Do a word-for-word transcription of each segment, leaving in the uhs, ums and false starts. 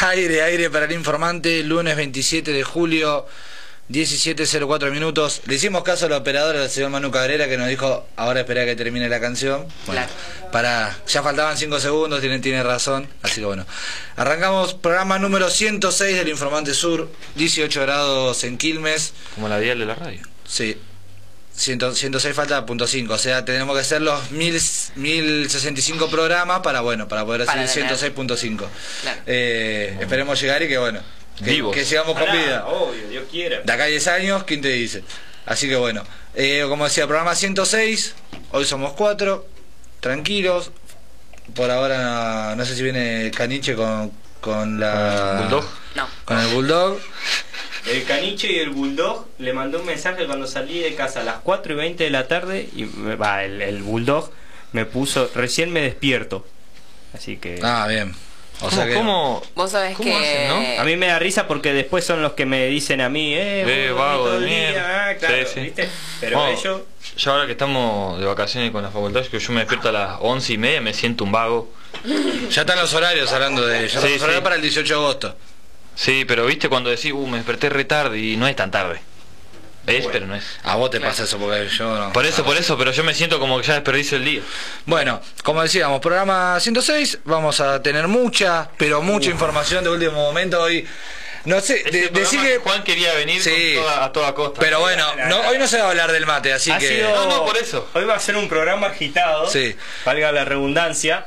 Aire, aire para el informante, lunes veintisiete de julio, diecisiete cero cuatro minutos. Le hicimos caso al operador, al señor Manu Cabrera, que nos dijo, ahora espera que termine la canción. Bueno, claro. para, ya faltaban cinco segundos, tiene, tiene razón, así que bueno. Arrancamos programa número ciento seis del Informante Sur, dieciocho grados en Quilmes. Como la dial de la radio. Sí. ciento seis falta punto cinco, o sea, tenemos que hacer los mil sesenta y cinco programas para, bueno, para poder hacer el ciento seis punto cinco. Claro. Eh, bueno. Esperemos llegar y que, bueno, que, que sigamos con vida. Obvio, Dios quiera. De acá a diez años, ¿quién te dice? Así que, bueno, eh, como decía, programa ciento seis, hoy somos cuatro, tranquilos. Por ahora, no, no sé si viene Caniche con, con la... ¿Bulldog? No. Con el Bulldog. El Caniche y el Bulldog le mandó un mensaje cuando salí de casa a las cuatro y veinte de la tarde y va, el, el Bulldog me puso, recién me despierto. Así que... Ah, bien. O sea que... ¿Cómo, vos sabés ¿cómo que... hacen, no? A mí me da risa porque después son los que me dicen a mí, eh, eh vos, vago todo de el día, mierda. ah, claro, Sí, sí. ¿viste? Pero Bueno, ellos... ya ahora que estamos de vacaciones con la facultad, que yo me despierto a las once y media, me siento un vago. Ya están los horarios hablando de... Ya están Sí, los horarios sí. para el dieciocho de agosto. Sí, pero viste cuando decís, uh, me desperté re tarde y no es tan tarde. ¿Ves? Bueno. Pero no es. A vos te pasa eso porque yo no. Por eso, por eso, pero yo me siento como que ya desperdicio el día. Bueno, como decíamos, programa ciento seis, vamos a tener mucha, pero mucha uh. información de último momento hoy. No sé, de, decir que Juan quería venir sí, con toda, a toda costa. Pero bueno, no, hoy no se va a hablar del mate, así ha que... Sido... No, no, por eso. Hoy va a ser un programa agitado, sí. valga la redundancia,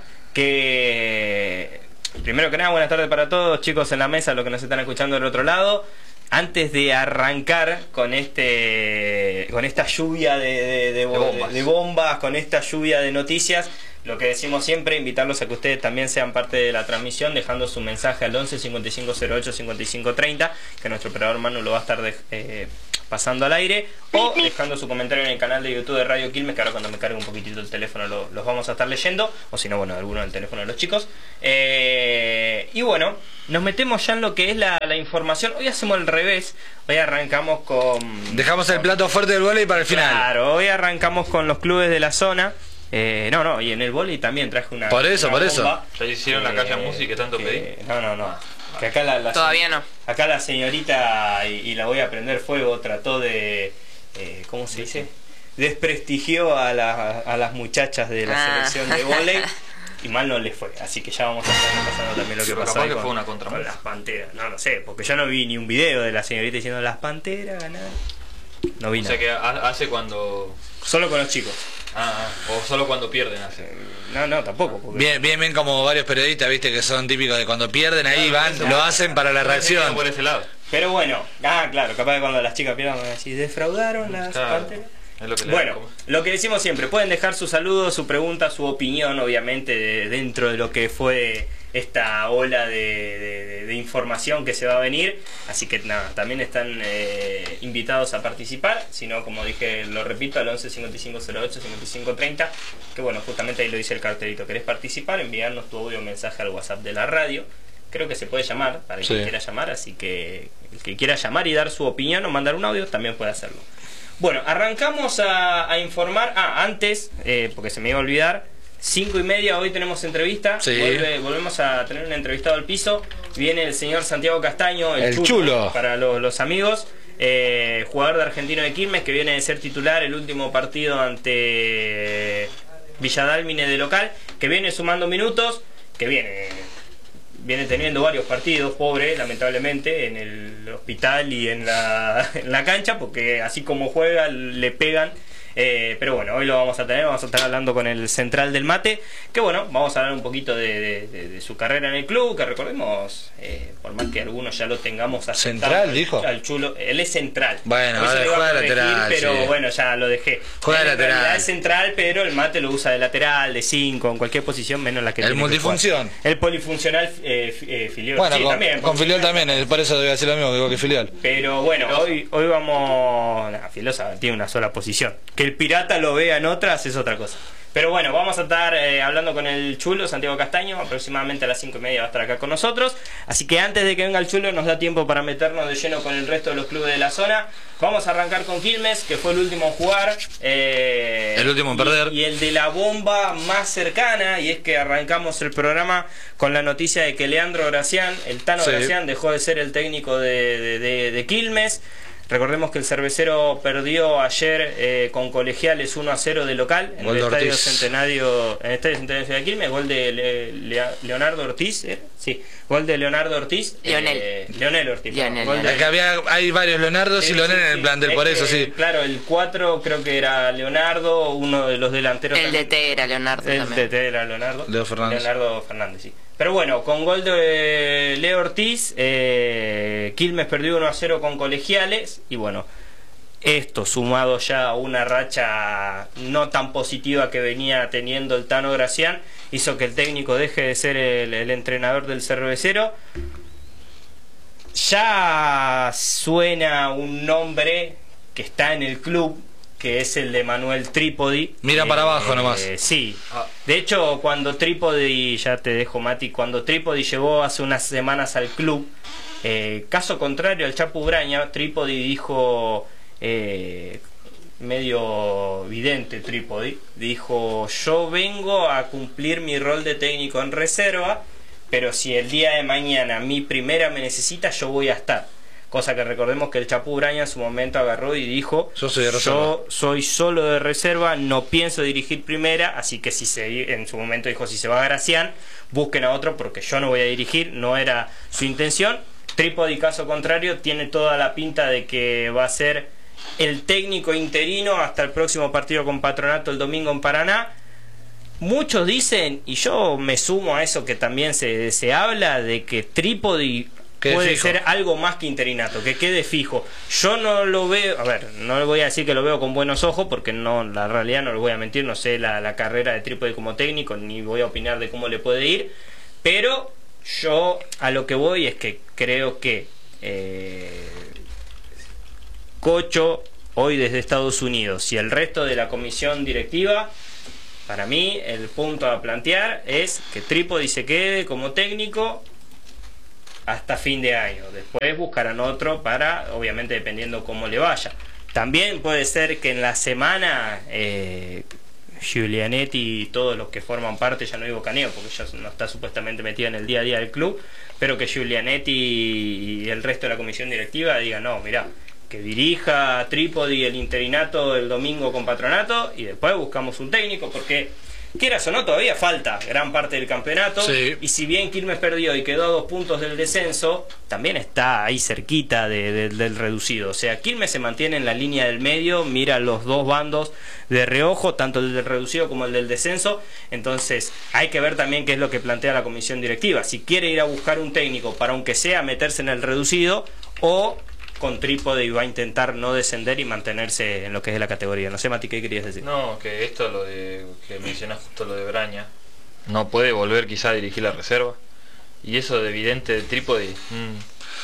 que... Primero que nada, buenas tardes para todos, chicos en la mesa, los que nos están escuchando del otro lado. Antes de arrancar con este con esta lluvia de, de, de, de, bombas. de, de bombas, con esta lluvia de noticias, lo que decimos siempre, invitarlos a que ustedes también sean parte de la transmisión, dejando su mensaje al once cincuenta y cinco cero ocho cincuenta y cinco treinta, que nuestro operador Manu lo va a estar de, eh, pasando al aire, o dejando su comentario en el canal de YouTube de Radio Quilmes, que ahora cuando me cargue un poquitito el teléfono lo, los vamos a estar leyendo, o si no, bueno, alguno del teléfono de los chicos. Eh, y bueno, nos metemos ya en lo que es la, la información. Hoy hacemos al revés, hoy arrancamos con... Dejamos el plato fuerte del vóley para el final. Claro, hoy arrancamos con los clubes de la zona. Eh, no, no, y en el vóley también traje una... Por eso, una por bomba, eso. Ya hicieron eh, la calle a música que tanto que, pedí. No, no, no. Que acá la, la Todavía no. Acá la señorita, y, y la voy a prender fuego, trató de... Eh, ¿Cómo se dice? Desprestigió a, la, a las muchachas de la ah. selección de vóley. Y mal no les fue, así que ya vamos a estar pasando también lo que Pero pasó capaz ahí que con, fue una contra con las panteras. No, no sé, porque yo no vi ni un video de la señorita diciendo las panteras ganaron. No vi O nada. sea que hace cuando... Solo con los chicos. Ah, ah, o solo cuando pierden hace. No, no, tampoco. Porque... Bien, bien, bien, como varios periodistas, viste, que son típicos de cuando pierden ahí van, lo hacen para la reacción. Por ese lado. Pero bueno, ah, claro, capaz que cuando las chicas pierdan van a decir, ¿defraudaron las Claro. panteras? Es lo que le Bueno, da. lo que decimos siempre, pueden dejar su saludo, su pregunta, su opinión, obviamente, de, dentro de lo que fue esta ola de, de, de información que se va a venir. Así que nada, también están eh, invitados a participar. Si no, como dije, lo repito, al once cincuenta y cinco cero ocho cincuenta y cinco treinta. Que bueno, justamente ahí lo dice el cartelito. ¿Querés participar? Enviarnos tu audio mensaje al WhatsApp de la radio. Creo que se puede llamar, para el Sí. que quiera llamar. Así que el que quiera llamar y dar su opinión o mandar un audio también puede hacerlo. Bueno, arrancamos a, a informar. Ah, antes, eh, porque se me iba a olvidar, cinco y media hoy tenemos entrevista. Sí. Vuelve, volvemos a tener un entrevistado al piso. Viene el señor Santiago Castaño, el, El chulo, chulo. para los, los amigos. Eh, jugador de Argentino de Quilmes, que viene de ser titular el último partido ante Villadálmine de local, que viene sumando minutos, que viene... Viene teniendo varios partidos, pobre, lamentablemente, en el hospital y en la, en la cancha, porque así como juega, le pegan. Eh, pero bueno, hoy lo vamos a tener, vamos a estar hablando con el central del Mate, que bueno, vamos a hablar un poquito de, de, de, de su carrera en el club, que recordemos, eh, por más que algunos ya lo tengamos aceptado. ¿Central, dijo? Al chulo, él es central. Bueno, Hoy se ahora lo iba a juega corregir, lateral, pero sí. bueno, ya lo dejé. Juega Él en lateral. realidad es central, pero el Mate lo usa de lateral, de cinco, en cualquier posición, menos la que El tiene que multifunción. jugar. El polifuncional eh, eh, Filiol. Bueno, Sí, con, también, con Filiol también, eh, por eso voy a decir lo mismo, digo que Filiol. pero bueno, hoy, hoy vamos... Nah, Filosa tiene una sola posición, que el pirata lo vea en otras es otra cosa. Pero bueno, vamos a estar eh, hablando con el Chulo, Santiago Castaño, aproximadamente a las cinco y media va a estar acá con nosotros. Así que antes de que venga el Chulo nos da tiempo para meternos de lleno con el resto de los clubes de la zona. Vamos a arrancar con Quilmes, que fue el último en jugar. Eh, el último en perder. Y, y el de la bomba más cercana, y es que arrancamos el programa con la noticia de que Leandro Gracián, el Tano sí. Gracián, dejó de ser el técnico de, de, de, de Quilmes. Recordemos que el cervecero perdió ayer eh, con Colegiales uno a cero de local en gol el Estadio Ortiz. Centenario, en el Estadio Centenario de Ciudad de Quilmes, gol de Le, Le, Leonardo Ortiz, ¿eh? sí, gol de Leonardo Ortiz, Leonel, eh, Leonel Ortiz, Leonel, gol de, es que había, hay varios Leonardos y sí, Leonel sí, en el sí. plantel, Es por que, eso sí. Claro, el cuatro creo que era Leonardo, uno de los delanteros. El D T era Leonardo El también. D T era Leonardo. Leo Fernández. Leonardo Fernández, sí. Pero bueno, con gol de Leo Ortiz, eh, Quilmes perdió uno a cero con Colegiales y bueno, esto sumado ya a una racha no tan positiva que venía teniendo el Tano Gracián hizo que el técnico deje de ser el, el entrenador del cervecero. Ya suena un nombre que está en el club, que es el de Manuel Trípodi. Mira eh, para abajo nomás. Eh, sí. De hecho, cuando Trípodi, ya te dejo Mati, cuando Trípodi llegó hace unas semanas al club, eh, caso contrario al Chapu Braña, Trípodi dijo... Eh, medio vidente Trípodi dijo: yo vengo a cumplir mi rol de técnico en reserva, pero si el día de mañana mi primera me necesita, yo voy a estar. Cosa que recordemos que el Chapu Braña en su momento agarró y dijo: yo soy de reserva, yo soy solo de reserva, no pienso dirigir primera, así que si se, en su momento dijo: si se va Gracián, busquen a otro porque yo no voy a dirigir. No era su intención. Trípodi, caso contrario, tiene toda la pinta de que va a ser el técnico interino hasta el próximo partido con Patronato el domingo en Paraná. Muchos dicen, y yo me sumo a eso que también se, se habla, de que Trípodi quede puede fijo. ser algo más que interinato, que quede fijo. Yo no lo veo, a ver, no le voy a decir que lo veo con buenos ojos, porque no, la realidad no le voy a mentir, no sé la, la carrera de Trípodi como técnico, ni voy a opinar de cómo le puede ir, pero yo a lo que voy es que creo que eh, Cocho hoy desde Estados Unidos y el resto de la comisión directiva, para mí el punto a plantear es que Trípodi se quede como técnico hasta fin de año. Después buscarán otro para, obviamente dependiendo cómo le vaya. También puede ser que en la semana eh, Giulianetti y todos los que forman parte, ya no digo Caneo porque ya no está supuestamente metido en el día a día del club, pero que Giulianetti y el resto de la comisión directiva digan: no, mirá, que dirija Trípodi el interinato el domingo con Patronato y después buscamos un técnico, porque quieras o no todavía falta gran parte del campeonato, sí. Y si bien Quilmes perdió y quedó a dos puntos del descenso, también está ahí cerquita de, de, del reducido. O sea, Quilmes se mantiene en la línea del medio, mira los dos bandos de reojo, tanto el del reducido como el del descenso. Entonces hay que ver también qué es lo que plantea la comisión directiva, si quiere ir a buscar un técnico para aunque sea meterse en el reducido, o con Trípodi va a intentar no descender y mantenerse en lo que es la categoría. No sé, Mati, ¿qué querías decir? No, que esto lo de que mencionás justo lo de Braña, no puede volver quizá a dirigir la reserva, y eso de vidente de Trípodi. Mmm.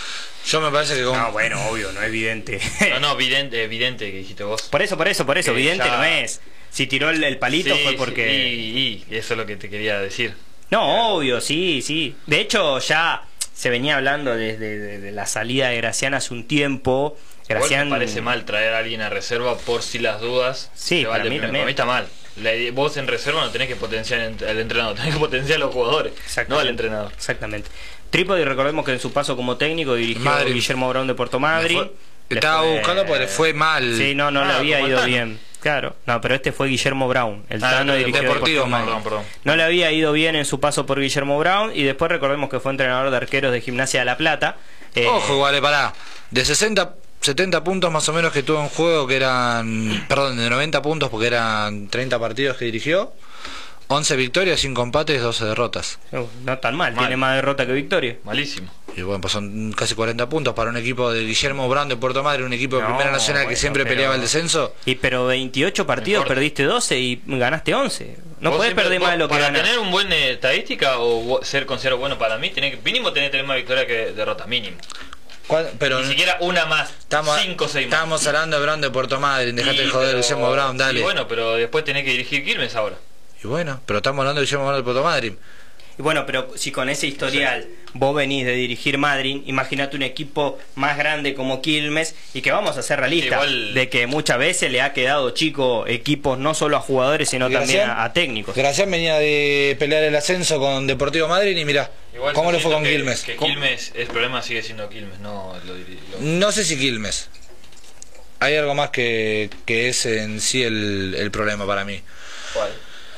Yo me parece que con... No, bueno, obvio, no es vidente. No, no, vidente, evidente que dijiste vos. Por eso, por eso, por eso, Que vidente ya... no es. Si tiró el, el palito sí, fue porque... Sí, y, y eso es lo que te quería decir. No, Claro. obvio, sí, sí. De hecho, ya se venía hablando desde de, de la salida de Gracián hace un tiempo. Gracián... Me parece mal traer a alguien a reserva por si las dudas. Sí, se va para de mí primer- también. para mí está mal. La idea- vos en reserva no tenés que potenciar al entrenador, tenés que potenciar a los jugadores, no al entrenador. Exactamente. Trípodi, recordemos que en su paso como técnico dirigió Madrid. a Guillermo Brown de Puerto Madryn. Le fue- Estaba Después- buscando porque le fue mal. Sí, no, no Ah, le había como el ido Tano. bien. Claro, no, pero este fue Guillermo Brown. El Ah, Tano no, dirigió Deportivo, Deportivo Madryn. perdón, perdón. No le había ido bien en su paso por Guillermo Brown, y después recordemos que fue entrenador de arqueros de Gimnasia de La Plata. Eh, Ojo, igual, pará. De sesenta, setenta puntos más o menos que tuvo en juego, que eran... Perdón, de noventa puntos porque eran treinta partidos que dirigió. once victorias, cinco empates, doce derrotas. uh, no tan mal, Mal. tiene más derrota que victoria. Malísimo. Y bueno, pues son casi cuarenta puntos para un equipo de Guillermo Brown de Puerto Madryn, un equipo de No, Primera Nacional que bueno, siempre pero- peleaba el descenso. Y pero veintiocho partidos, importa. perdiste doce y ganaste once. No Vos podés siempre- perder vos, más de lo que para ganás. tener un buen estadística o vo- ser considerado bueno para mí, tenés que mínimo tener tres más victorias que derrotas, mínimo. Pero ni siquiera una más, estamos, cinco o seis más. Estábamos hablando de Brown de Puerto Madryn, dejate de joder, Guillermo Brown, dale. Y bueno, pero después tenés que dirigir Quilmes ahora. Y bueno, pero estamos hablando de Guillermo Brown de Puerto Madryn. Y bueno, pero si con ese historial sí. vos venís de dirigir Madryn, imagínate un equipo más grande como Quilmes, y que vamos a ser realistas, igual... de que muchas veces le ha quedado chico equipos no solo a jugadores, sino también a, a técnicos. Gracián venía de pelear el ascenso con Deportivo Madryn y mirá, igual ¿cómo le fue con que, Quilmes? Que Quilmes, el problema sigue siendo Quilmes, no lo, lo... No sé si Quilmes. Hay algo más que, que es en sí el, el problema para mí. ¿Cuál?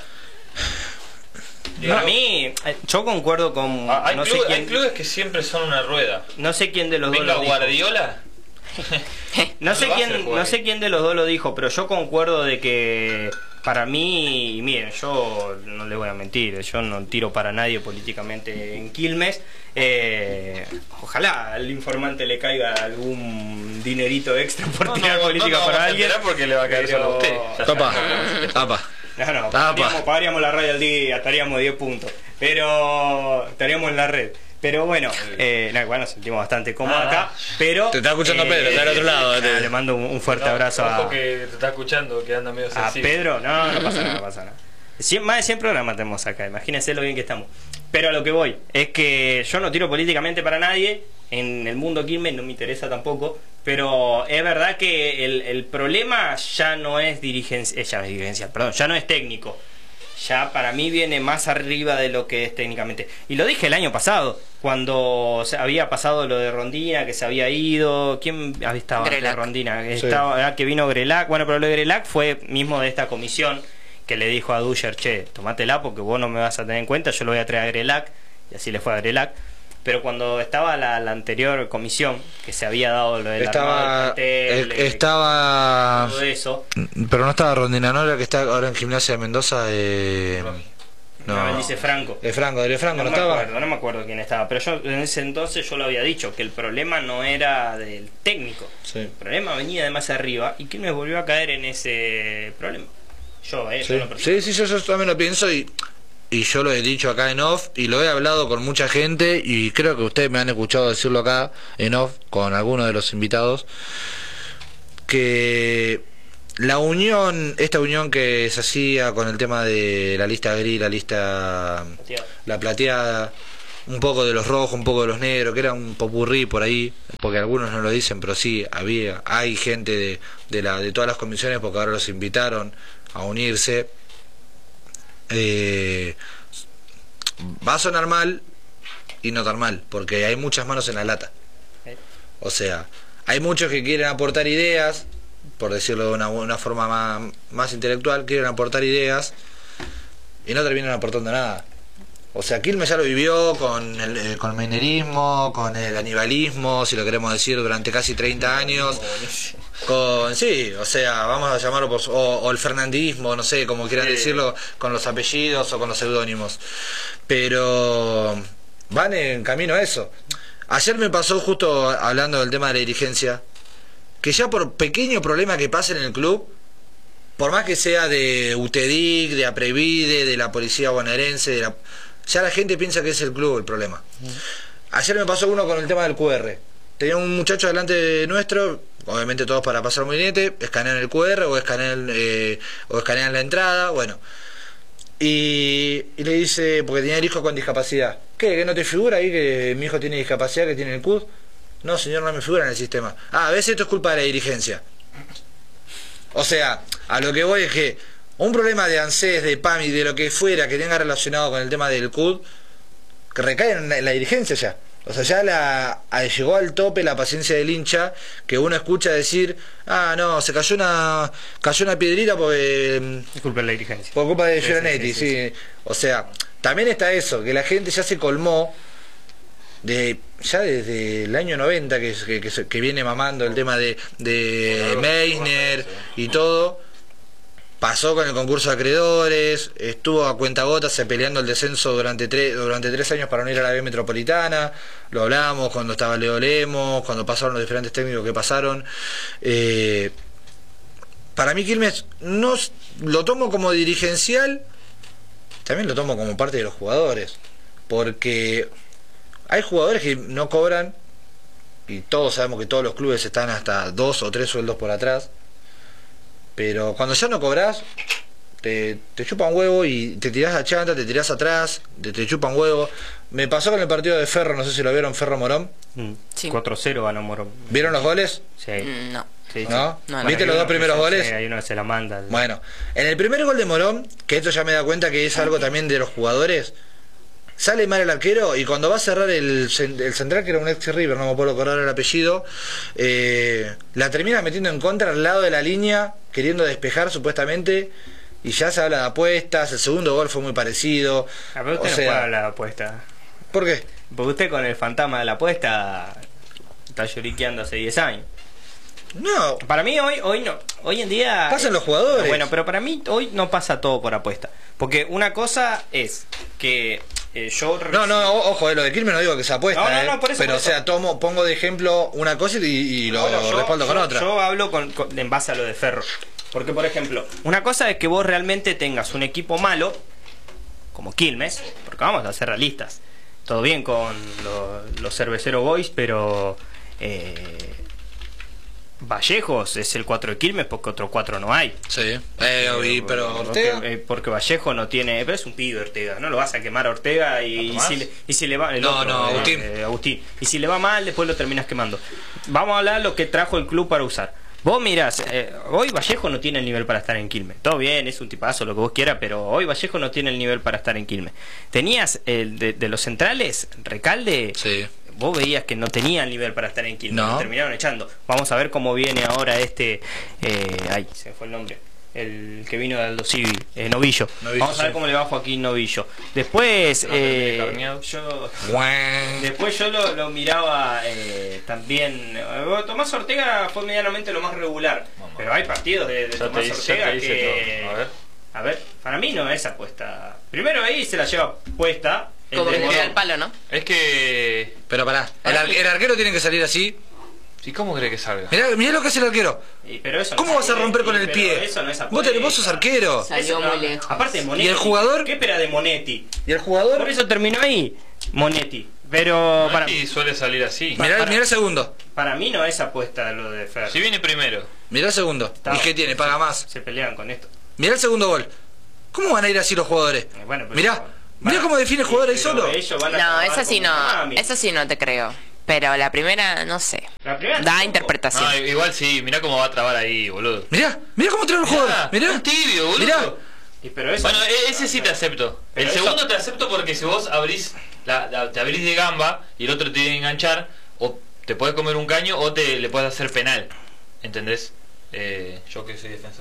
Para mí, yo concuerdo con... Ah, hay, no club, sé quién, hay clubes que siempre son una rueda. No sé quién de los Venga dos lo Guardiola. no, sé quién, no sé quién de los dos lo dijo, pero yo concuerdo de que para mí, miren, yo no le voy a mentir, yo no tiro para nadie políticamente en Quilmes. Eh, ojalá al informante le caiga algún dinerito extra por no, tirar no, política no, no, para alguien. Porque le va a caer pero... solo a usted. Tapa, tapa. No, no, pagaríamos, pagaríamos la radio al día, estaríamos diez puntos. Pero estaríamos en la red. Pero bueno, eh, no, igual nos sentimos bastante cómodos ah, acá. Pero te está escuchando eh, Pedro, está al otro lado. Eh, te... Le mando un, un fuerte no, abrazo a. que te está escuchando, que anda medio sensible. ¿A Pedro? No, no pasa nada, no pasa nada. Cien, más de cien programas tenemos acá, imagínense lo bien que estamos. Pero a lo que voy, es que yo no tiro políticamente para nadie. En el mundo Quilmes no me interesa tampoco. Pero es verdad que el, el problema ya no es dirigencia, ya no es dirigencial, perdón, ya no es técnico. Ya para mí viene más arriba de lo que es técnicamente. Y lo dije el año pasado, cuando había pasado lo de Rondina, que se había ido. ¿Quién estaba antes de Rondina? Sí. Estaba, que vino Grelac. Bueno, pero lo de Grelac fue mismo de esta comisión que le dijo a Duscher, che, tomátela porque vos no me vas a tener en cuenta, yo lo voy a traer a Grelac. Y así le fue a Grelac. Pero cuando estaba la, la anterior comisión, que se había dado lo del estaba, plantel, el, estaba todo eso, pero no estaba Rondina, no era que está ahora en Gimnasia de Mendoza. Eh, no, no, él dice Franco. De Franco, de Franco, no, no, no estaba. Acuerdo, no me acuerdo quién estaba, pero yo en ese entonces yo lo había dicho, que el problema no era del técnico, sí. El problema venía de más arriba y que me volvió a caer en ese problema. Yo, eh, sí. yo lo sí, sí, yo, yo también lo pienso y. Y yo lo he dicho acá en off y lo he hablado con mucha gente y creo que ustedes me han escuchado decirlo acá en off con algunos de los invitados, que la unión, esta unión que se hacía con el tema de la lista gris, la lista plateada. la plateada, un poco de los rojos, un poco de los negros, que era un popurrí por ahí, porque algunos no lo dicen, pero sí había, hay gente de, de, la, de todas las comisiones, porque ahora los invitaron a unirse. Eh, va a sonar mal y no tan mal, porque hay muchas manos en la lata. O sea, hay muchos que quieren aportar ideas, por decirlo de una, una forma más, más intelectual, quieren aportar ideas y no terminan aportando nada. O sea, Quilmes ya lo vivió con el, eh, con el menerismo, con el anibalismo, si lo queremos decir, durante casi treinta años. Con, sí, o sea, vamos a llamarlo por, o, o el fernandismo, no sé, como quieran decirlo, con los apellidos o con los seudónimos. Pero van en camino a eso. Ayer me pasó, justo hablando del tema de la dirigencia, que ya por pequeño problema que pase en el club, por más que sea de UTEDIC, de APREVIDE, de la policía bonaerense, de la, ya la gente piensa que es el club el problema. Ayer me pasó uno con el tema del Q R. Tenía un muchacho delante nuestro, obviamente todos para pasar molinete, escanean el Q R o escanean, eh, o escanean la entrada, bueno. Y, y le dice, porque tenía el hijo con discapacidad, ¿qué? ¿Que no te figura ahí que mi hijo tiene discapacidad, que tiene el C U D? No, señor, no me figura en el sistema. Ah, a veces esto es culpa de la dirigencia. O sea, a lo que voy es que un problema de ANSES, de P A M I, de lo que fuera que tenga relacionado con el tema del C U D, que recae en la, en la dirigencia ya. O sea, ya la, a, llegó al tope la paciencia del hincha, que uno escucha decir, ah, no, se cayó una cayó una piedrita porque... Es culpa de la dirigencia. Por culpa de sí, Giovanetti, sí, sí, sí. sí. O sea, también está eso, que la gente ya se colmó, de ya desde el año noventa, que, que, que, que viene mamando el tema de, de Meissner y todo. Pasó con el concurso de acreedores, estuvo a cuentagotas peleando el descenso durante tres, durante tres años para no ir a la B Metropolitana. Lo hablamos cuando estaba Leo Lemos, cuando pasaron los diferentes técnicos que pasaron. Eh, para mí Quilmes no lo tomo como dirigencial, también lo tomo como parte de los jugadores, porque hay jugadores que no cobran y todos sabemos que todos los clubes están hasta dos o tres sueldos por atrás, pero cuando ya no cobras, te, te chupan huevo y te tirás a chanta, te tirás atrás, te, te chupan huevo. Me pasó con el partido de Ferro, no sé si lo vieron, Ferro Morón. Mm. Sí. cuatro cero ganó Morón. ¿Vieron los goles? Sí. Mm, no. Sí, sí. ¿No? No, ¿Viste los dos primeros goles? Sí, hay uno que se la manda. Bueno, en el primer gol de Morón, que esto ya me da cuenta que es algo también de los jugadores, sale mal el arquero y cuando va a cerrar el, el central, que era un ex River, no me puedo acordar el apellido, eh, la termina metiendo en contra al lado de la línea, queriendo despejar supuestamente, y ya se habla de apuestas. El segundo gol fue muy parecido. Ah, pero usted o no sea, puede hablar de apuesta. ¿Por qué? Porque usted con el fantasma de la apuesta está lloriqueando hace diez años. No. Para mí hoy hoy no. Hoy en día... Pasan los jugadores. Bueno, pero para mí hoy no pasa todo por apuesta. Porque una cosa es que eh, yo... No, no, ojo, eh, lo de Quilmes no digo que se apuesta, no, no, no, eh, por eso, pero por o sea, eso. tomo, pongo de ejemplo una cosa y, y lo Bueno, yo, respaldo yo, con otra. Yo hablo con, con, en base a lo de Ferro. Porque, por ejemplo, una cosa es que vos realmente tengas un equipo malo, como Quilmes, porque vamos a ser realistas. Todo bien con lo, los Cervecero Boys, pero eh, Vallejos es el cuatro de Quilmes porque otro cuatro no hay. Sí, eh, oí, pero porque, Ortega... eh, porque Vallejo no tiene... Pero es un pibe Ortega, no lo vas a quemar a Ortega y, y, si, le, y si le va... El no, otro, no, eh, Agustín. eh, Agustín. Y si le va mal, después lo terminas quemando. Vamos a hablar de lo que trajo el club para usar. Vos mirás, eh, hoy Vallejo no tiene el nivel para estar en Quilmes. Todo bien, es un tipazo, lo que vos quieras, pero hoy Vallejo no tiene el nivel para estar en Quilmes. Tenías el de, de los centrales, Recalde, Sí. vos veías que no tenía el nivel para estar en Quilmes, No. lo terminaron echando. Vamos a ver cómo viene ahora este, eh, ay, se me fue el nombre, el que vino de Aldo Civi, eh, Novillo. Novillo, Vamos a ver sí. cómo le va a Joaquín Novillo. Después, No, eh, Carneado. yo... Guau. Después yo lo, lo miraba eh, también. eh, Tomás Ortega fue medianamente lo más regular. Mamá. Pero hay partidos de, de Ya Tomás te dice- ya Ortega te dice que. todo. A ver. A ver, para mí no es apuesta. Primero ahí se la lleva puesta. el Como de que le Morón. da el palo, ¿no? Es que... Pero pará, el, ar- el arquero tiene que salir así. ¿Y cómo cree que salga? Mirá, mirá lo que hace el arquero. Y- pero eso no ¿Cómo es vas a apuesta, romper con y- el pero pie? Eso no es Vos, apuesta. tenés, vos sos arquero. Salió Eso no- muy lejos. Aparte de Monetti. ¿Y el jugador? ¿Qué espera de Monetti? ¿Y el jugador? Por eso terminó ahí, Monetti. Pero para, Y suele salir así. Mirá, para- mirá el segundo. para mí no es apuesta lo de Fer. Si viene primero. Mirá el segundo. Está- ¿Y qué tiene? Paga más. Se pelean con esto. Mirá el segundo gol. ¿Cómo van a ir así los jugadores? Eh, bueno, pero- Mirá, mirá Van- cómo define el jugador ahí pero solo. ellos van a No, trabajar esa sí como no, Miami. esa sí no te creo. Pero la primera, no sé. La primera Da tampoco. interpretación. Ah, igual sí, mirá cómo va a trabar ahí, boludo. Mirá, mirá cómo trae el jugador. Mirá. un tibio, boludo. Mirá. Y pero eso, Bueno, e- ese sí te acepto. Pero El eso- segundo te acepto porque si vos abrís, la, la- te abrís de gamba y el otro te tiene que enganchar, o te podés comer un caño o te le podés hacer penal. ¿Entendés? Eh, yo que soy defensor.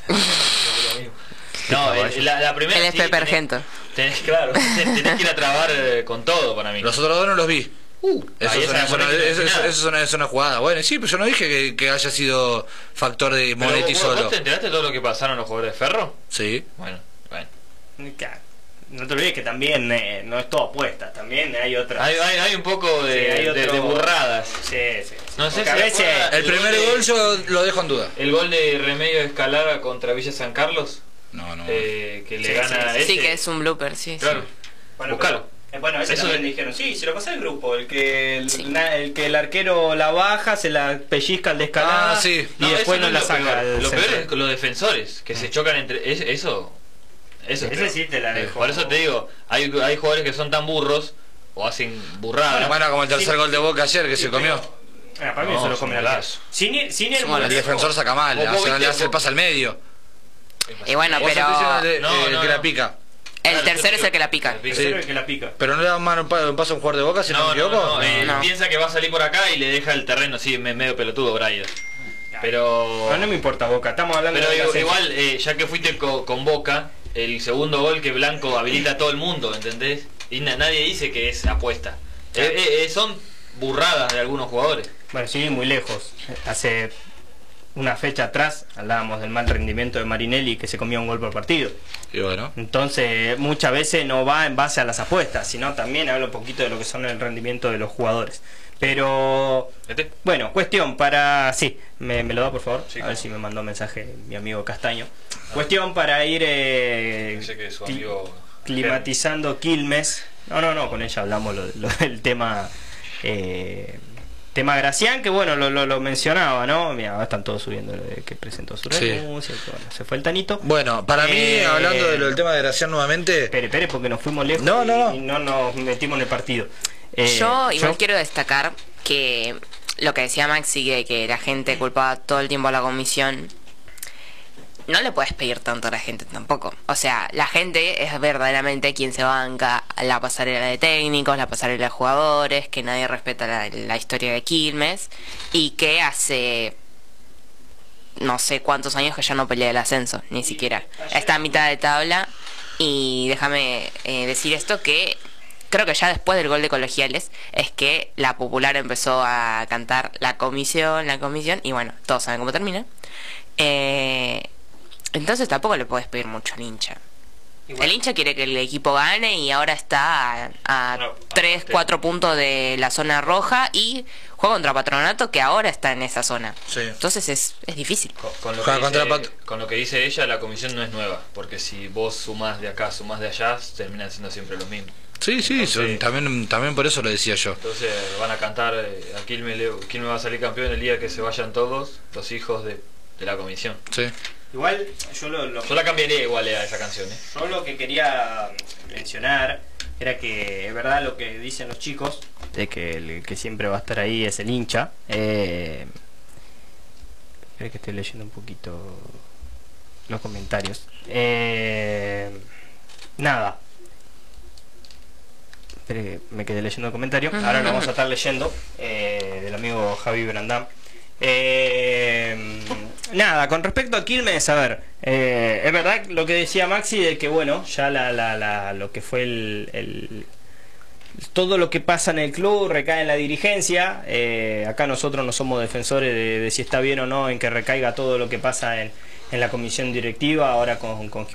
No, el- la, la primera Él es sí, Pepe tenés- Argento. Tenés, claro, tenés que ir a trabar eh, con todo para mí. Los otros dos no los vi. Uh, Eso ahí es una, esa es una- Monetti no eso- dice eso- nada. eso es una, es una jugada. Bueno, sí, pero yo no dije que, que haya sido factor de Pero Monetti vos- solo. ¿Vos te enteraste de todo lo que pasaron los jugadores de Ferro? Sí. Bueno, bueno. Claro. No te olvides que también eh, no es todo apuesta, también hay otras. Hay, hay, hay un poco de, Sí, hay de- otro- de burradas. Sí, sí. No sé Porque si a se veces acuerda- El primer gol de- gol yo lo dejo en duda. El gol de Remedio Escalada contra Villa San Carlos, No, no. eh, que le Sí, gana sí, a ese. Sí, que es un blooper, sí. Claro. sí. Bueno, Buscalo. pero- eh, bueno, ese Eso también de- dijeron, sí, se lo pasa al grupo, el que el, Sí. na- el que el arquero la baja, se la pellizca al de escalada Ah, sí. y después eso no la es lo saca peor. al Lo peor centro. es con los defensores, que se chocan entre... es- Eso... Eso es Ese peor. sí te la dejo. Por eso te digo, hay, hay jugadores que son tan burros o hacen burradas. Bueno, como el tercer Sí. gol de Boca ayer que Sí, se pero- comió. Ah, para mí No, eso lo es come un el golazo. Sin ir, sin ir Es un muy El golazo. lejos. defensor saca mal, Vos- vos hace- le viste- hace el pase al medio. Y bueno, Vos pero estás diciendo el de- No, el no, que no. la pica. el Claro, tercero yo es el que la pica. el El pica. tercero Sí. el que la pica. Pero no le dan mano pa- un paso a un jugador de Boca, si no, No, me no, equivoco. no, eh, No. piensa que va a salir por acá y le deja el terreno, sí, me- medio pelotudo, Brian. Pero... No, no me importa Boca, estamos hablando Pero de la igual, serie. igual, eh, ya que fuiste co- con Boca, el segundo gol que Blanco habilita a todo el mundo, ¿entendés? Y na- nadie dice que es apuesta. Eh, eh, eh, son burradas de algunos jugadores. Bueno, sí, muy lejos. Hace una fecha atrás hablábamos del mal rendimiento de Marinelli que se comía un gol por partido. Y bueno. Entonces, muchas veces no va en base a las apuestas, sino también habla un poquito de lo que son el rendimiento de los jugadores. Pero, ¿Vete? bueno, cuestión para... Sí, me, me lo da por favor. Sí, a claro. ver si me mandó mensaje mi amigo Castaño. Cuestión para ir eh, Pensé que su cli- amigo... climatizando Quilmes. No, no, no, con ella hablamos lo, lo del tema... Eh, tema Gracián, que bueno, lo, lo, lo mencionaba, ¿no? Mira, están todos subiendo de que presentó su renuncia, sí. Bueno, se fue el Tanito. Bueno, para eh, mí, hablando de lo del tema de Gracián nuevamente... Espere, espere, porque nos fuimos lejos no, no, y, y no nos metimos en el partido. Eh, yo igual yo... quiero destacar que lo que decía Maxi, de que la gente culpaba todo el tiempo a la comisión, no le puedes pedir tanto a la gente tampoco. O sea, la gente es verdaderamente quien se banca la pasarela de técnicos, la pasarela de jugadores, que nadie respeta la, la historia de Quilmes, y que hace no sé cuántos años que ya no pelea el ascenso, ni siquiera. Está a mitad de tabla, y déjame eh, decir esto, que creo que ya después del gol de Colegiales es que la Popular empezó a cantar la comisión, la comisión, y bueno, todos saben cómo termina. Eh... Entonces tampoco le puedes pedir mucho al hincha. Igual. El hincha quiere que el equipo gane y ahora está a, a no, tres, cuatro puntos de la zona roja y juega contra Patronato, que ahora está en esa zona. Sí. Entonces es, es difícil. Con, con, lo que dice, con lo que dice ella, la comisión no es nueva, porque si vos sumás de acá, sumás de allá, terminan siendo siempre los mismos. Sí, sí, entonces, son, también, también por eso lo decía yo. Entonces van a cantar, eh, a Quilmes, Quilmes va a salir campeón el día que se vayan todos los hijos de, de la comisión. Sí. Igual, yo lo, lo yo la cambiaría igual a esa canción, ¿eh? Yo lo que quería mencionar era que es verdad lo que dicen los chicos, de que el que siempre va a estar ahí es el hincha. Eh, espera que estoy leyendo un poquito los comentarios. Eh, nada. Espera que me quedé leyendo el comentario. Ahora lo vamos a estar leyendo, eh, del amigo Javi Brandán. Eh, nada, con respecto a Quilmes, a ver, eh, es verdad lo que decía Maxi, de que bueno, ya la, la, la, lo que fue el, el todo lo que pasa en el club recae en la dirigencia. Eh, acá nosotros no somos defensores de, de si está bien o no en que recaiga todo lo que pasa en, en la comisión directiva, ahora con, con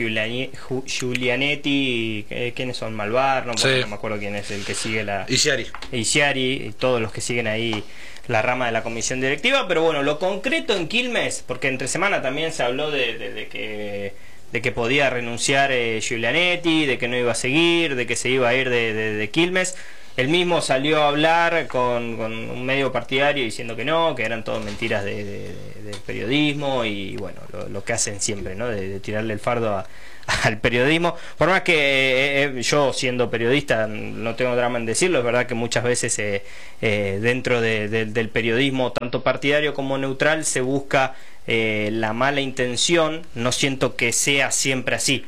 Giulianetti, eh, ¿quiénes son? Malvar, no, sí. No me acuerdo quién es el que sigue la... Isiari. Isiari, y todos los que siguen ahí la rama de la comisión directiva. Pero bueno, lo concreto en Quilmes, porque entre semana también se habló de, de, de que de que podía renunciar eh, Giulianetti, de que no iba a seguir, de que se iba a ir de, de, de Quilmes. Él mismo salió a hablar con, con un medio partidario diciendo que no, que eran todas mentiras de, de, de, del periodismo, y bueno, lo, lo que hacen siempre, ¿no? De, de tirarle el fardo a, al periodismo. Por más que eh, yo, siendo periodista, no tengo drama en decirlo, es verdad que muchas veces eh, eh, dentro de, de, del periodismo, tanto partidario como neutral, se busca eh, la mala intención. No siento que sea siempre así.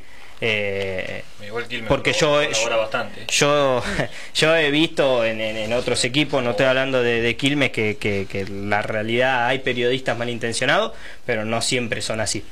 Eh, Igual Quilmes porque yo, yo, bastante. yo yo he visto en, en, en otros equipos, no estoy hablando de, de Quilmes, que, que, que la realidad hay periodistas malintencionados, pero no siempre son así.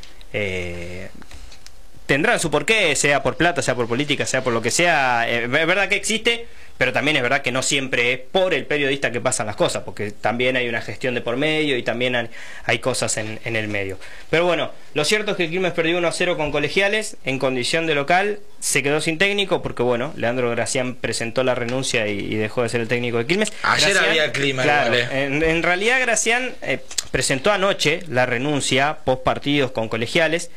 Eh, tendrán su porqué, sea por plata, sea por política, sea por lo que sea. Eh, es verdad que existe, pero también es verdad que no siempre es por el periodista que pasan las cosas, porque también hay una gestión de por medio y también hay, hay cosas en, en el medio. Pero bueno, lo cierto es que el Quilmes perdió uno a cero con Colegiales en condición de local, se quedó sin técnico porque bueno, Leandro Gracián presentó la renuncia y, y dejó de ser el técnico de Quilmes. Ayer Gracián, había clima, claro, igual, eh. en, en realidad Gracián eh, presentó anoche la renuncia post partidos con Colegiales.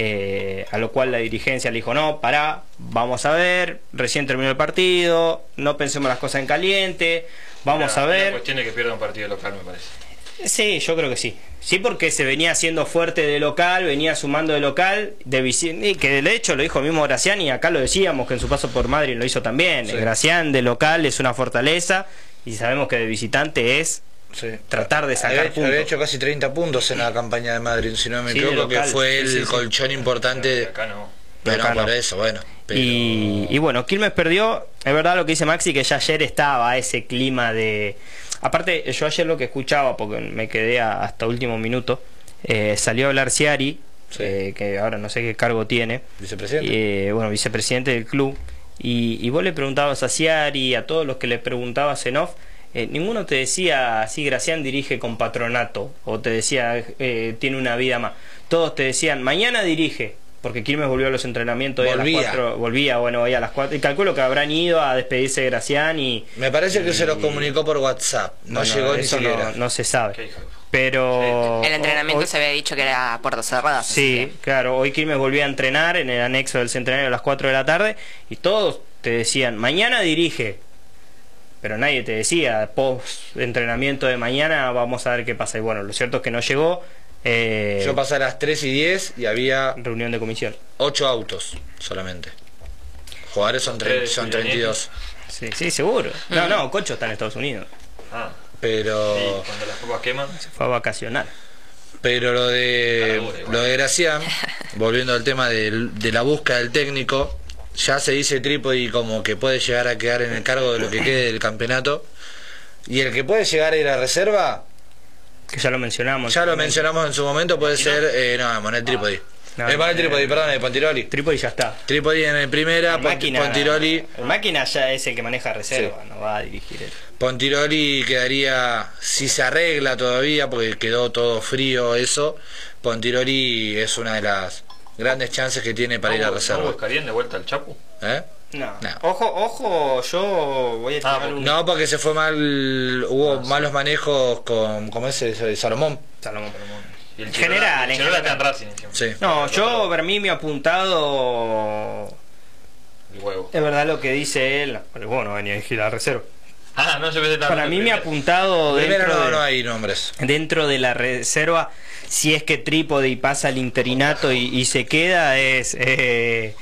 Eh, a lo cual la dirigencia le dijo: no, pará, vamos a ver, recién terminó el partido, no pensemos las cosas en caliente, vamos Era, a ver. La cuestión de que pierda un partido local, me parece. Sí, yo creo que sí. Sí, porque se venía haciendo fuerte de local, venía sumando de local, de y que de hecho lo dijo el mismo Gracián, y acá lo decíamos que en su paso por Madrid lo hizo también. Sí. Gracián de local es una fortaleza y sabemos que de visitante es... Sí. Tratar de sacar había, puntos. Había hecho casi treinta puntos en la campaña de Madrid, si no me equivoco, sí, que fue el sí, sí, colchón sí. importante. Acá no. Pero acá por no. eso, bueno. Pero... Y, y bueno, Quilmes perdió. Es verdad lo que dice Maxi, que ya ayer estaba ese clima de... Aparte, yo ayer lo que escuchaba, porque me quedé a, hasta último minuto, eh, salió a hablar Ciari, sí. eh, que ahora no sé qué cargo tiene. Vicepresidente. Eh, bueno, vicepresidente del club. Y, y vos le preguntabas a Ciari, a todos los que le preguntabas en off, Eh, ninguno te decía: sí, Gracián dirige con Patronato, o te decía eh, tiene una vida más. Todos te decían: mañana dirige, porque Quilmes volvió a los entrenamientos volvía. a las cuatro, volvía, bueno, hoy a las cuatro, y calculo que habrán ido a despedirse de Gracián y... Me parece que y, se lo comunicó por WhatsApp, no bueno, llegó eso ni siquiera. No, no se sabe, pero... El entrenamiento hoy, se había dicho que era a puertas cerradas. Sí, claro, hoy Quilmes volvió a entrenar en el anexo del centenario a las cuatro de la tarde, y todos te decían: mañana dirige. pero nadie te decía, post entrenamiento de mañana vamos a ver qué pasa. Y bueno, lo cierto es que no llegó. Eh, Yo pasé a las tres y diez y había reunión de comisión. ocho autos solamente. Jugadores son, tre son treinta y dos. Sí, sí, seguro. No, no, Cocho está en Estados Unidos. Ah, Pero... sí, cuando las copas queman. Se fue a vacacionar. Pero lo de lo de Gracián, volviendo al tema de, de la búsqueda del técnico, ya se dice Trípodi como que puede llegar a quedar en el cargo de lo que quede del campeonato. Y el que puede llegar a ir a reserva, que ya lo mencionamos. Ya lo mencionamos en su momento, puede ser... Eh, no, Manuel Trípodi. No, eh, Manuel eh, Trípodi, perdón, de Pontiroli. Trípodi ya está. Trípodi en el primera, El máquina, Pontiroli... el máquina ya es el que maneja reserva, Sí. no va a dirigir él. Pontiroli quedaría, si se arregla todavía, porque quedó todo frío eso, Pontiroli es una de las grandes chances que tiene para ¿No, ir a ¿No reserva. buscarían de vuelta al Chapu? ¿Eh? No. No. Ojo, ojo, yo voy a Ah, tirar un... No, porque se fue mal, hubo Ah, sí. malos manejos con, ¿cómo es ese? Salomón. Salomón. Y el En general, en Chirola está en general. Racing encima. Sí. No, yo para mí me ha apuntado... El huevo. Es verdad lo que dice él, pero bueno, venía a elegir la reserva. Ah, no, yo pensé que estaba Para en mí el me ha primero. apuntado Primero dentro, no, de, no hay nombres. dentro de la reserva, si es que Trípodi pasa al interinato y, y se queda, es... Eh,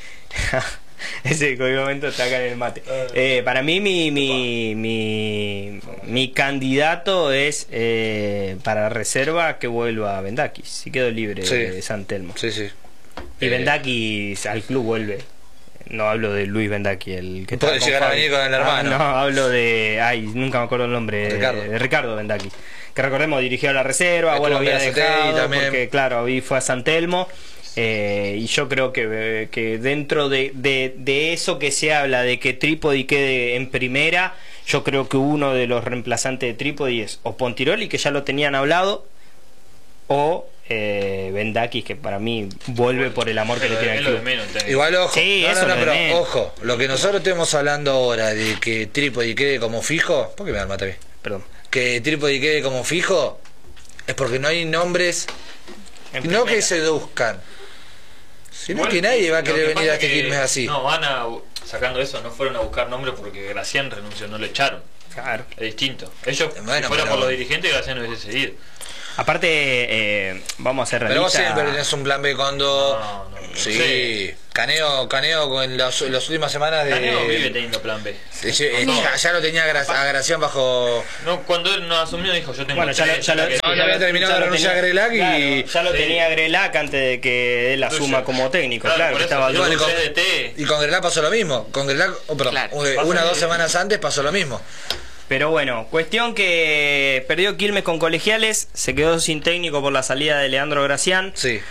ese momento está acá en el mate. Eh, para mí mi, mi, mi, mi candidato es eh, para reserva que vuelva a Bendakis. Si quedó libre Sí. de San Telmo. Sí, sí. Y Eh, Bendakis al club vuelve. No hablo de Luis Bendaki, el que Puede estaba llegar a Fabi. venir con el hermano. Ah, no, hablo de... Ay, nunca me acuerdo el nombre. Ricardo. De Ricardo Bendaki. Que recordemos, dirigió a la reserva. Estuvo Bueno, en había Berazategui dejado también. porque, claro, ahí fue a San Telmo. Eh, y yo creo que, que dentro de, de, de eso que se habla, de que Trípodi quede en primera, yo creo que uno de los reemplazantes de Trípodi es o Pontiroli, que ya lo tenían hablado, o eh, Bendakis, que para mí vuelve por el amor que le Pero tiene es al lo de club. menos, técnico. Igual ojo, Sí, no, eso no, no, lo de pero menos. ojo, lo que nosotros estemos hablando ahora de que Trípodi quede como fijo, ¿por qué me da el mate a mí? Perdón. Que Trípodi quede como fijo es porque no hay nombres, En no que primera. seduzcan, sino Igual, que nadie va a lo querer que venir a pasa este que Quilmes así. No, van a, sacando eso, no fueron a buscar nombres porque Gracián renunció, no lo echaron. Claro. Es distinto. Ellos, Bueno, si fuera pero- por los dirigentes, Gracián no hubiese seguido. Aparte, eh, vamos a ser Pero vos realistas. siempre tenés un plan B cuando... No, no, no sí, sé. Caneo, Caneo en las, las últimas semanas de... Caneo vive teniendo plan B. de- eh, No. ya, ya lo tenía Gra- a Gracián bajo... No, cuando él nos asumió dijo yo tengo Bueno, ya lo, tres, ya lo, que- No, ya había terminado de lo renunciar tenía- Grelac y- claro, ya lo Sí. tenía Grelac antes de que él asuma Entonces, como técnico. claro, Claro, por que eso, estaba yo Igual, con con- C D T. Y con Grelac pasó lo mismo. Con Grelac, oh, perdón, Claro. eh, Pasa una o dos que- semanas antes pasó lo mismo. Pero bueno, cuestión que perdió Quilmes con Colegiales, se quedó sin técnico por la salida de Leandro Gracián. Sí.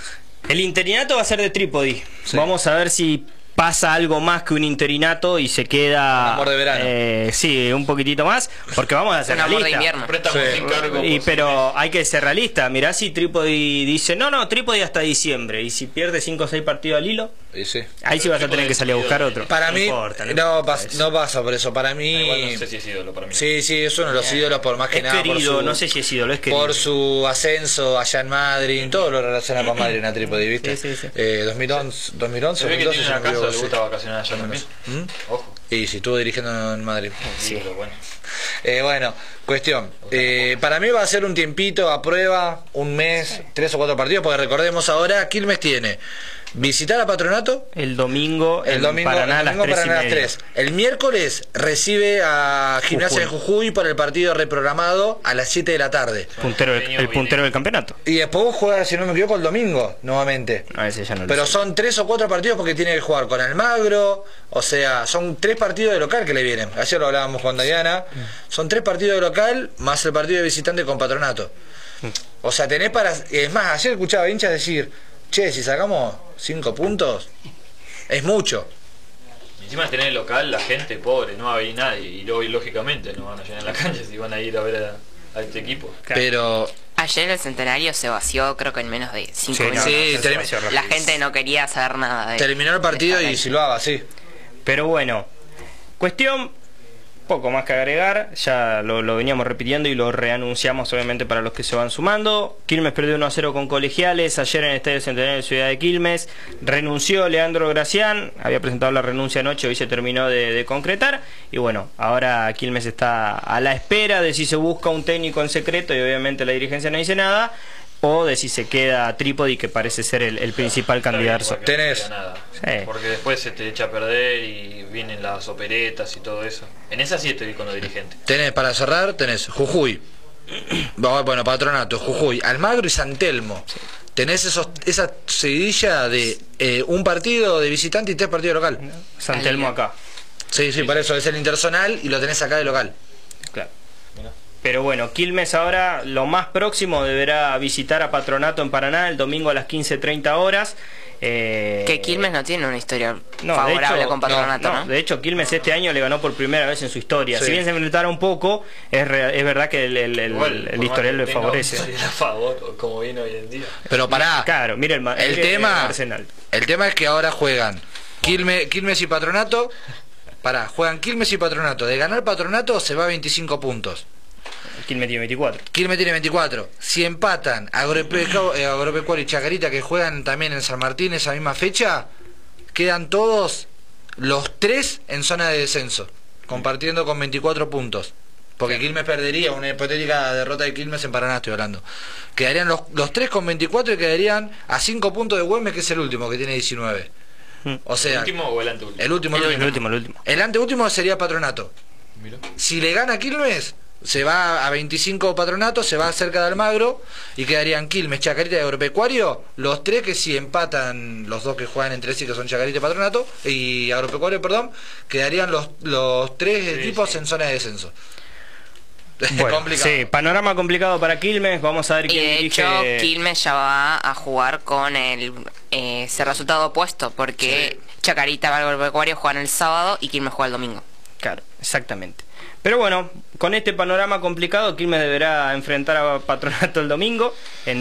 El interinato va a ser de Trípodi. Sí. Vamos a ver si pasa algo más que un interinato y se queda... Un amor de verano. eh, sí, un poquitito más, porque vamos a ser Un amor de realistas. invierno. Préstamo Sí. sin cargo. Y, por pero hay que ser realista. Mirá si Trípodi dice, no, no, Trípodi hasta diciembre. Y si pierde cinco o seis partidos al hilo, Y sí. ahí sí vas a tener que salir a buscar otro. Para No mí, importa, no, importa pas- eso. no pasa por eso. Para mí... Ah, igual no sé si es ídolo para mí. Sí, sí, es uno de los ídolos por más que Es nada. por querido, su- no sé si es ídolo, es querido. Por su ascenso allá en Madrid, todo lo relaciona con Madrid en Trípodi, ¿viste? Sí, sí, sí. Eh, dos mil once, dos mil once, Se ve que 2012, tiene si no una me casa, equivoco, le sí. gusta vacacionar allá también. ¿Mm? Ojo. Y si estuvo dirigiendo en Madrid. Sí, pero bueno. Eh, bueno, cuestión. Eh, para mí va a ser un tiempito a prueba, un mes, tres o cuatro partidos, porque recordemos ahora, Quilmes tiene visitar a Patronato El domingo, el en domingo, Paraná, el domingo a las tres Paraná a y las media. tres. El miércoles recibe a Gimnasia de Jujuy por el partido reprogramado a las siete de la tarde. Puntero del- el puntero del campeonato. Y después juega, si no me equivoco, el domingo nuevamente. A veces ya no lo Pero sé. son tres o cuatro partidos porque tiene que jugar con Almagro, o sea, son tres partidos de local que le vienen. Ayer lo hablábamos con Diana. Son tres partidos de local más el partido de visitante con Patronato. O sea, tenés para... Es más, ayer escuchaba hinchas decir, che, si sacamos cinco puntos, es mucho. Encima de tener el local, la gente pobre, no va a venir nadie. Y luego, y lógicamente, no van a llenar la cancha si van a ir a ver a, a este equipo. Claro. Pero... Ayer el centenario se vació, creo que en menos de cinco Sí, no, minutos. Sí, no, se termi- vació rápido. La gente no quería saber nada de Terminó el partido de y esta silbaba, sí. Pero bueno, cuestión, poco más que agregar, ya lo, lo veníamos repitiendo y lo reanunciamos obviamente para los que se van sumando. Quilmes perdió uno a cero con Colegiales ayer en el Estadio Centenario de Ciudad de Quilmes. Renunció Leandro Gracián, había presentado la renuncia anoche, hoy se terminó de, de concretar. Y bueno, ahora Quilmes está a la espera de si se busca un técnico en secreto y obviamente la dirigencia no dice nada, o de si se queda Trípodi, que parece ser el, el principal candidato. Tenés. Sí. Porque después se te echa a perder y vienen las operetas y todo eso. En esa sí estoy con los dirigentes. Tenés, para cerrar, tenés Jujuy. Bueno, Patronato, Jujuy, Almagro y San Telmo. Sí. Tenés esos, esa seguidilla de eh, un partido de visitante y tres partidos local. San Telmo acá. Sí, sí, sí, por eso es el interzonal y lo tenés acá de local. Claro. Mirá. Pero bueno, Quilmes ahora lo más próximo deberá visitar a Patronato en Paraná el domingo a las quince treinta horas. Eh, que Quilmes no tiene una historia no, favorable hecho, con Patronato, no, ¿no? no. De hecho, Quilmes este año le ganó por primera vez en su historia. Sí. Si bien se enfrentaron un poco, es, re, es verdad que el, el, el, Igual, el historial le favorece. A favor, como viene hoy en día. Pero pará, claro, mire el, el, el tema, Arsenal. El tema es que ahora juegan Quilmes, Quilmes y Patronato. Pará, juegan Quilmes y Patronato. De ganar Patronato se va a veinticinco puntos. Quilmes tiene veinticuatro. Quilmes tiene veinticuatro. Si empatan Agropecuario, eh, Agropecuario y Chacarita, que juegan también en San Martín esa misma fecha, quedan todos los tres en zona de descenso, compartiendo con veinticuatro puntos. Porque Quilmes perdería, una hipotética derrota de Quilmes en Paraná estoy hablando. Quedarían los, los tres con veinticuatro y quedarían a cinco puntos de Güemes, que es el último, que tiene diecinueve. O sea, ¿el último o el anteúltimo? El último, el, el, último. el último, el último. El anteúltimo sería Patronato. Mira. Si le gana Quilmes, se va a veinticinco Patronato, se va cerca de Almagro y quedarían Quilmes, Chacarita y Agropecuario, los tres que si empatan los dos que juegan entre sí, que son Chacarita y Patronato y Agropecuario, perdón, quedarían los, los tres sí, equipos sí. en zona de descenso. Bueno, sí, panorama complicado para Quilmes, vamos a ver quién dirige. dirige. De hecho, Quilmes ya va a jugar con el eh, ese resultado opuesto, porque sí. Chacarita y Agropecuario juegan el sábado y Quilmes juega el domingo. Claro, exactamente. Pero bueno, con este panorama complicado, Quilmes deberá enfrentar a Patronato el domingo en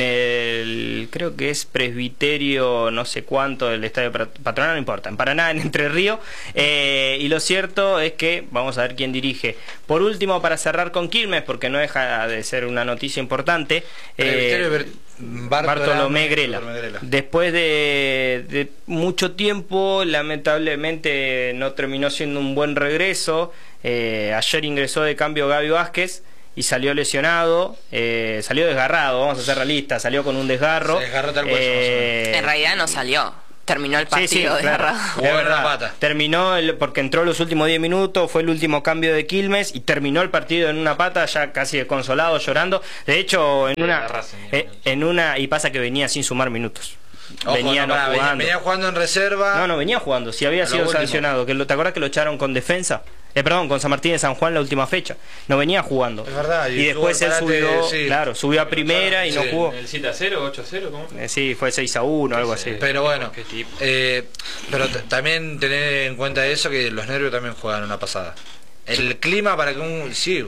el, creo que es Presbiterio, no sé cuánto, del Estadio Patronato, no importa, en Paraná, en Entre Ríos. Eh, y lo cierto es que vamos a ver quién dirige. Por último, para cerrar con Quilmes, porque no deja de ser una noticia importante, eh, Bartolomé Grela. Después de, de mucho tiempo, lamentablemente no terminó siendo un buen regreso. Eh, ayer ingresó de cambio Gaby Vázquez y salió lesionado, eh, salió desgarrado, vamos a ser realistas, salió con un desgarro. Se desgarró tal cual. Eh, en realidad no salió, terminó el partido sí, sí, desgarrado. Claro. Es verdad, pata. Terminó el, porque entró los últimos diez minutos, fue el último cambio de Quilmes y terminó el partido en una pata, ya casi desconsolado, llorando. De hecho, en una, eh, en una y pasa que venía sin sumar minutos. Ojo, venía, no, no venía, jugando. venía jugando en reserva. No, no, venía jugando. Si había sido último. sancionado, que lo, ¿te acuerdas que lo echaron con defensa? Eh, perdón, con San Martín de San Juan la última fecha. No venía jugando. Es verdad. Y, y después él subió, sí. claro, subió a primera y sí. no jugó. ¿El siete a cero, ocho a cero? ¿Cómo fue? Eh, sí, fue seis a uno, algo así. Pero bueno, eh, pero también tener en cuenta eso, que los nervios también juegan una pasada. El clima para que un... Sí,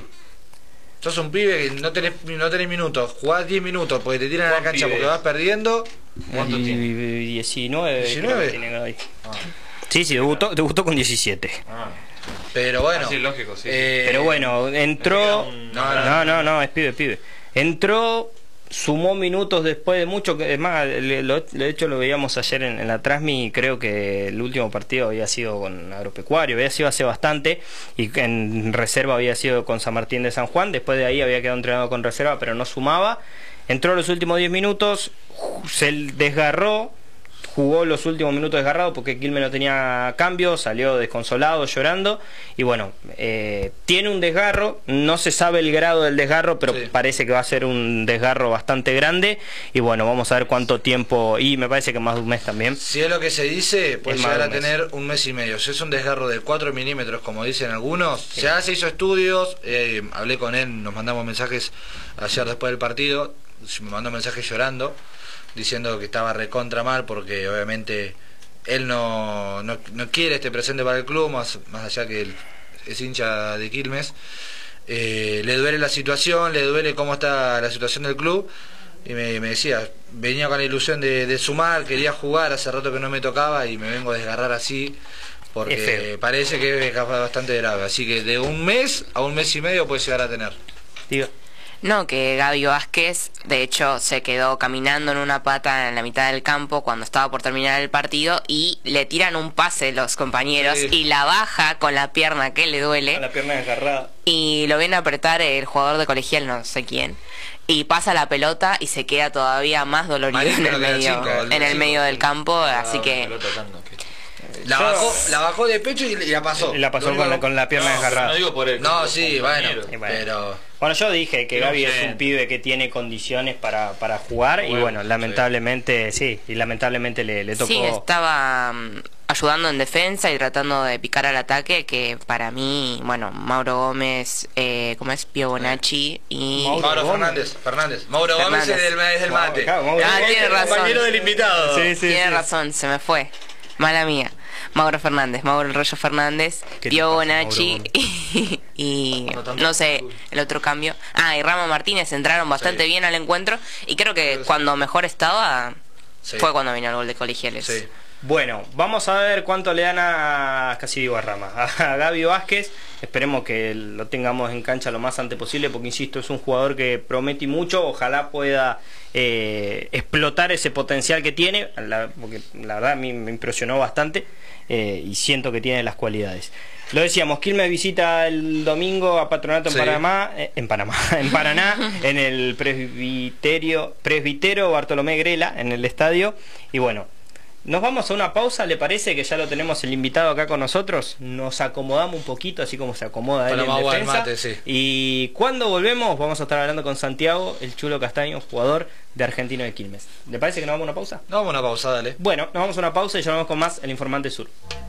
sos un pibe que no tenés, no tenés minutos, jugás diez minutos porque te tiran a la cancha porque vas perdiendo. ¿Cuánto tiene? diecinueve. diecinueve. Tiene ahí. Ah. Sí, sí, debutó, debutó con diecisiete. Ah. Pero bueno, sí, lógico, sí. Eh, pero bueno, entró. Un... No, no, no, no, no, es pibe, pibe. Entró, sumó minutos después de mucho. Es más, lo, de hecho lo veíamos ayer en, en la Transmi. Creo que el último partido había sido con Agropecuario, había sido hace bastante. Y en reserva había sido con San Martín de San Juan. Después de ahí había quedado entrenado con reserva, pero no sumaba. Entró los últimos diez minutos, se desgarró. Jugó los últimos minutos desgarrado porque Quilmes no tenía cambio, salió desconsolado, llorando. Y bueno, eh, tiene un desgarro, no se sabe el grado del desgarro, pero sí. parece que va a ser un desgarro bastante grande. Y bueno, vamos a ver cuánto tiempo, y me parece que más de un mes también. Si es lo que se dice, puede llegar a tener un mes y medio. Si es un desgarro de cuatro milímetros, como dicen algunos, sí. ya se hizo estudios, eh, hablé con él, nos mandamos mensajes ayer después del partido, me mandó mensajes llorando, diciendo que estaba recontra mal porque obviamente él no, no, no quiere este presente para el club, más, más allá que él es hincha de Quilmes. Eh, le duele la situación, le duele cómo está la situación del club y me, me decía, venía con la ilusión de, de sumar, quería jugar, hace rato que no me tocaba y me vengo a desgarrar así. porque parece que es bastante grave. Así que de un mes a un mes y medio puede llegar a tener. Digo. No, que Gaby Vázquez, de hecho, se quedó caminando en una pata en la mitad del campo cuando estaba por terminar el partido y le tiran un pase los compañeros sí. y la baja con la pierna que le duele. Con la pierna desgarrada. Y lo viene a apretar el jugador de Colegial, no sé quién. Y pasa la pelota y se queda todavía más dolorido en el medio, cinco, el en el cinco, medio del campo, ah, así que... La bajó, la bajó de pecho y la pasó. Y la pasó con la, con la pierna no, desgarrada. No digo por él. No, sí, bueno, bueno, pero... Bueno, yo dije que Gaby es un pibe que tiene condiciones para, para jugar bueno, y bueno, lamentablemente, sí, sí y lamentablemente le, le tocó... Sí, estaba um, ayudando en defensa y tratando de picar al ataque, que para mí, bueno, Mauro Gómez, eh, ¿cómo es? Pio Bonacci y... Mauro, Mauro Fernández, Fernández. Mauro Fernández. Gómez es del, es del mate. Claro, Mauro, ah, Mauro, tiene razón. Compañero del invitado. Sí, sí, tiene sí. razón, se me fue. Mala mía. Mauro Fernández, Mauro el Rollo Fernández, Pio Bonacci y, y no, no sé, el otro cambio. Ah, y Rama Martínez entraron bastante sí. bien al encuentro y creo que cuando mejor estaba sí. fue cuando vino el gol de Colegiales. Sí. Bueno, vamos a ver cuánto le dan a, casi digo a Rama, a Gaby Vázquez. Esperemos que lo tengamos en cancha lo más antes posible porque, insisto, es un jugador que promete mucho. Ojalá pueda eh, explotar ese potencial que tiene, la, porque la verdad a mí me impresionó bastante eh, y siento que tiene las cualidades. Lo decíamos, Quilmes visita el domingo a Patronato en sí. Panamá, eh, en Panamá, en Paraná, en el presbiterio, presbitero Bartolomé Grela, en el estadio. Y bueno, nos vamos a una pausa, ¿le parece? Que ya lo tenemos el invitado acá con nosotros. Nos acomodamos un poquito, así como se acomoda él en defensa. Mate, sí. Y cuando volvemos vamos a estar hablando con Santiago, el Chulo Castaño, jugador de Argentino de Quilmes. ¿Le parece que nos vamos a una pausa? Nos vamos a una pausa, dale. Bueno, nos vamos a una pausa y ya vamos con más El Informante Sur.